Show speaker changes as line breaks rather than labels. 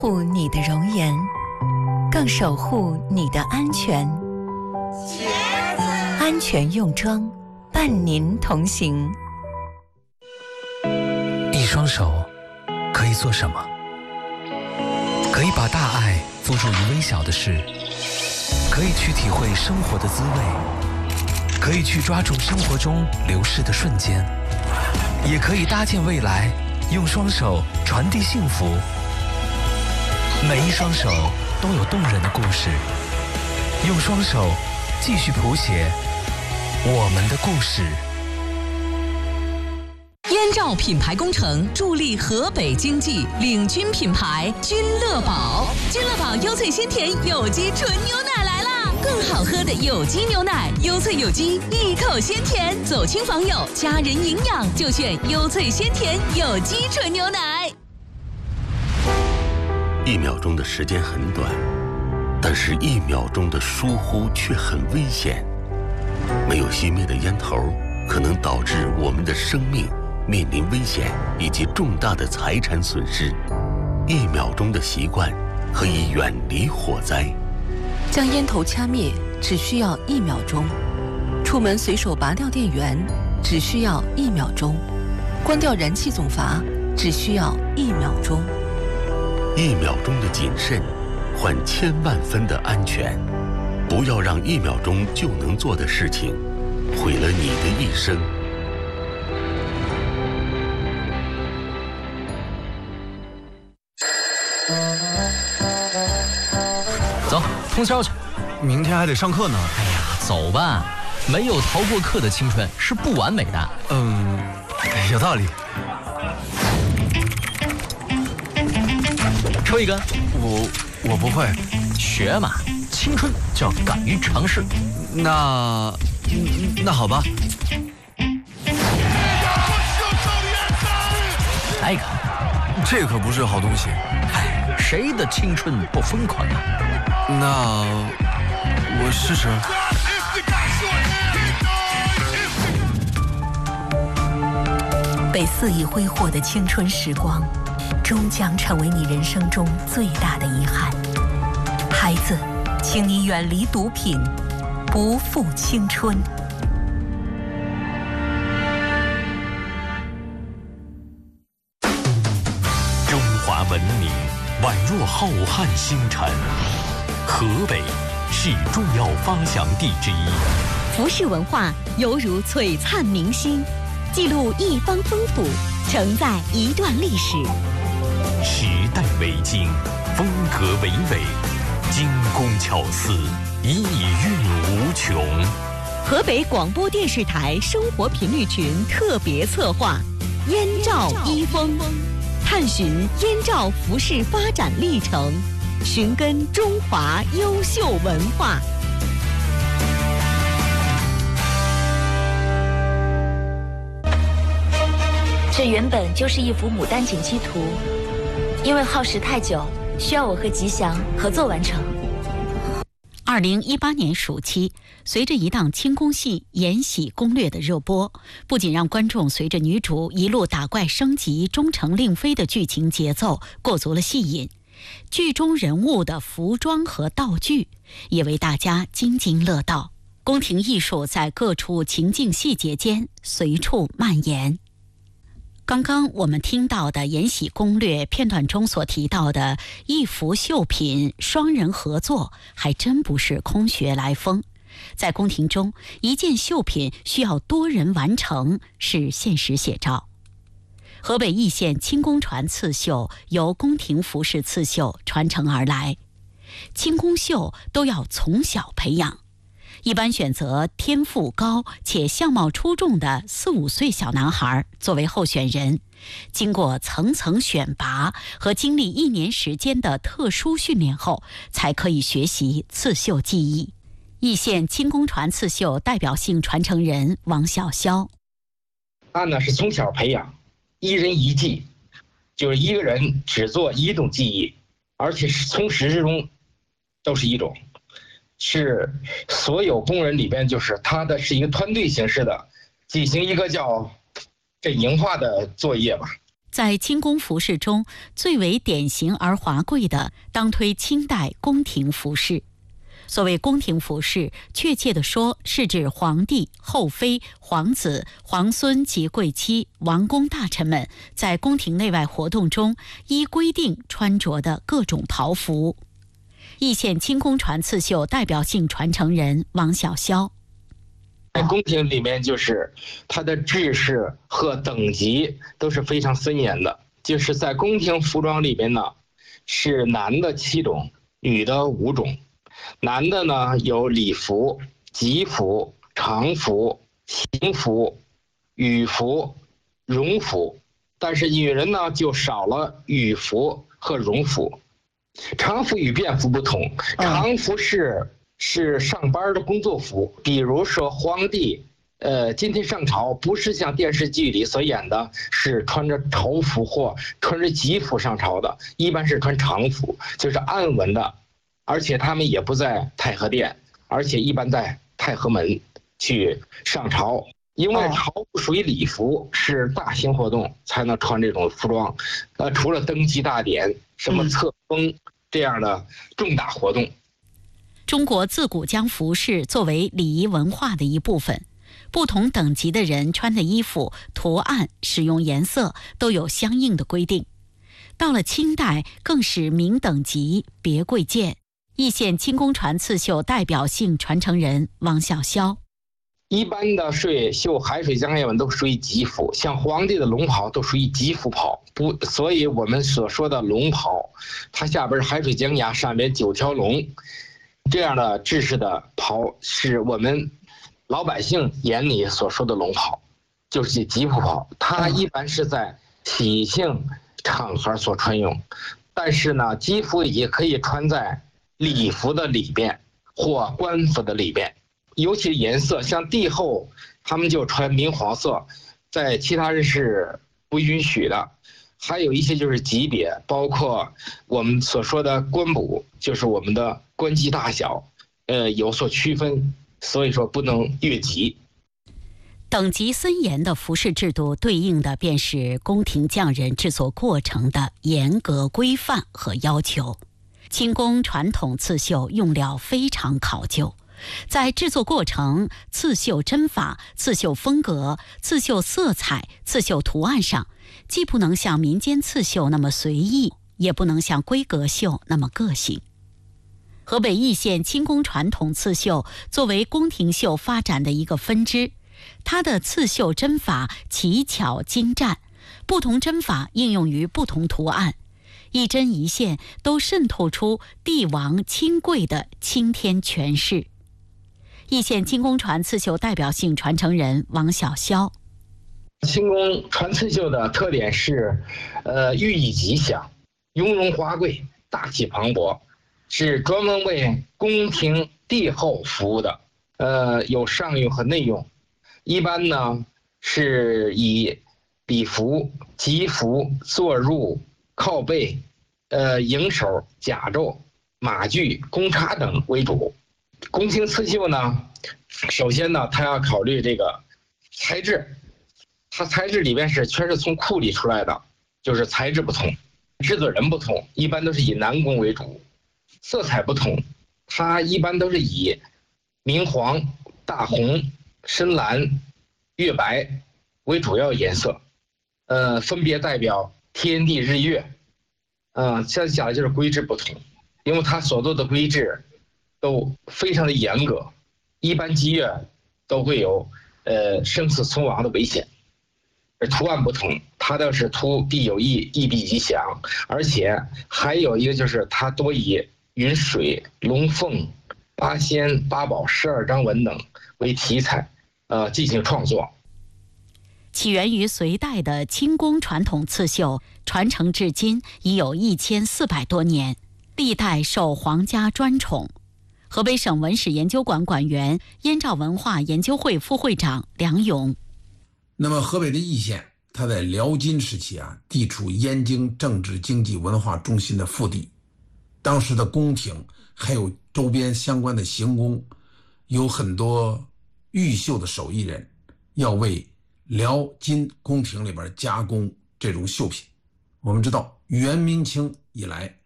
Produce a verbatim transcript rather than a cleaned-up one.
护你的容颜，更守护你的安全。茄子安全用装，伴您同行。
一双手可以做什么？可以把大爱付诸于微小的事，可以去体会生活的滋味，可以去抓住生活中流逝的瞬间，也可以搭建未来，用双手传递幸福。每一双手都有动人的故事，用双手继续谱写我们的故事。
燕赵品牌工程助力河北经济，领军品牌君乐宝。君乐宝优萃鲜甜有机纯牛奶来啦！更好喝的有机牛奶，优萃有机，一口鲜甜，走亲访友，家人营养就选优萃鲜甜有机纯牛奶。
一秒钟的时间很短，但是一秒钟的疏忽却很危险。没有熄灭的烟头，可能导致我们的生命面临危险以及重大的财产损失。一秒钟的习惯可以远离火灾。
将烟头掐灭只需要一秒钟，出门随手拔掉电源只需要一秒钟，关掉燃气总阀只需要一秒钟。
一秒钟的谨慎，换千万分的安全。不要让一秒钟就能做的事情，毁了你的一生。
走，通宵去。
明天还得上课呢。
哎呀，走吧。没有逃过课的青春是不完美的。
嗯，有道理。
抽一根。
我我不会。
学嘛，青春就要敢于尝试。
那那好吧。
来一个。
这可不是好东西。
哎，谁的青春不疯狂啊？
那我试试。
被肆意挥霍的青春时光，终将成为你人生中最大的遗憾。孩子，请你远离毒品，不负青春。
中华文明宛若浩瀚星辰，河北是重要发祥地之一。
服饰文化犹如璀璨明星，记录一方风土，承载一段历史。
时代为经，风格娓娓，精工巧思，意蕴无穷。
河北广播电视台生活频率群特别策划《燕赵一风》，探寻燕赵服饰发展历程，寻根中华优秀文化。
这原本就是一幅牡丹锦鸡图，因为耗时太久，需要我和吉祥合作完成。
二零一八年暑期，随着一档清宫戏《延禧攻略》的热播，不仅让观众随着女主一路打怪升级、终成令妃的剧情节奏过足了戏瘾，剧中人物的服装和道具也为大家津津乐道。宫廷艺术在各处情境细节间随处蔓延。刚刚我们听到的《延禧攻略》片段中所提到的一幅绣品双人合作，还真不是空穴来风。在宫廷中，一件绣品需要多人完成，是现实写照。河北易县清宫传刺绣由宫廷服饰刺绣传承而来，清宫绣都要从小培养，一般选择天赋高且相貌出众的四五岁小男孩作为候选人，经过层层选拔和经历一年时间的特殊训练后，才可以学习刺绣技艺。易县清宫传刺绣代表性传承人王小潇，
他呢是从小培养，一人一技，就是一个人只做一种技艺，而且是从始至终都是一种。是所有工人里边，就是他的是一个团队形式的进行一个叫这营化的作业吧。
在清宫服饰中，最为典型而华贵的，当推清代宫廷服饰。所谓宫廷服饰，确切地说，是指皇帝、后妃、皇子、皇孙及贵戚、王公大臣们在宫廷内外活动中依规定穿着的各种袍服。易县清宫传刺绣代表性传承人王小霄。
在宫廷里面，就是它的制式和等级都是非常森严的。就是在宫廷服装里边呢，是男的七种，女的五种。男的呢有礼服、吉服、常服、行服、羽服、荣服，但是女人呢就少了羽服和荣服。常服与便服不同，常服是。是上班的工作服，比如说皇帝，呃，今天上朝不是像电视剧里所演的，是穿着朝服或穿着吉服上朝的，一般是穿常服，就是暗纹的，而且他们也不在太和殿，而且一般在太和门去上朝，因为朝服属于礼服，是大型活动才能穿这种服装，呃，除了登基大典、什么册封这样的重大活动。
中国自古将服饰作为礼仪文化的一部分，不同等级的人穿的衣服、图案、使用颜色都有相应的规定。到了清代，更是明等级，别贵贱。易县清宫传刺绣代表性传承人王小霄。
一般的水绣海水江烟纹都属于吉服，像皇帝的龙袍都属于吉服袍，不，所以我们所说的龙袍，它下边是海水江崖，上面九条龙。这样的制式的袍是我们老百姓眼里所说的龙袍，就是吉服袍。它一般是在喜庆场合所穿用，但是呢，吉服也可以穿在礼服的里边或官服的里边。尤其颜色，像帝后他们就穿明黄色，在其他人是不允许的。还有一些就是级别，包括我们所说的官补，就是我们的官级大小，呃，有所区分，所以说不能越级。
等级森严的服饰制度，对应的便是宫廷匠人制作过程的严格规范和要求。清宫传统刺绣用料非常考究，在制作过程、刺绣针法、刺绣风格、刺绣色彩、刺绣图案上，既不能像民间刺绣那么随意，也不能像规格绣那么个性。河北易县清宫传统刺绣作为宫廷绣发展的一个分支，它的刺绣针法奇巧精湛，不同针法应用于不同图案，一针一线都渗透出帝王亲贵的青天权势。易县清宫传刺绣代表性传承人王小霄。
清宫传刺绣的特点是，呃，寓意吉祥、雍容华贵、大气磅礴，是专门为宫廷帝后服务的。呃，有上用和内用。一般呢是以礼服、吉服、坐入、靠背、呃迎手、甲胄、马具、弓叉等为主。宫廷刺绣呢，首先呢，它要考虑这个材质。它材质里边是全是从库里出来的，就是材质不同，制作人不同，一般都是以男工为主。色彩不同，它一般都是以明黄、大红、深蓝、月白为主要颜色，呃，分别代表天地日月。嗯，现在讲的就是规制不同，因为它所做的规制都非常的严格，一般积月都会有呃生死存亡的危险。图案不同，它的是图必有意，意必吉祥，而且还有一个就是它多以云水、龙凤、八仙、八宝、十二章文等为题材，呃，进行创作。
起源于隋代的清宫传统刺绣，传承至今已有一千四百多年，历代受皇家专宠。河北省文史研究馆馆员、燕赵文化研究会副会长梁勇。
那么河北的易县，它在辽金时期啊，地处燕京政治经济文化中心的腹地，当时的宫廷还有周边相关的行宫，有很多玉绣的手艺人要为辽金宫廷里边加工这种绣品。我们知道元明清以来，